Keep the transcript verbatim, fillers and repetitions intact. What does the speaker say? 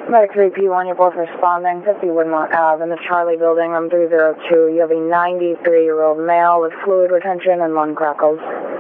Medic three P one, you're both responding, fifty Woodmont Ave in the Charlie building, room three zero two. You have a ninety-three-year-old male with fluid retention and lung crackles.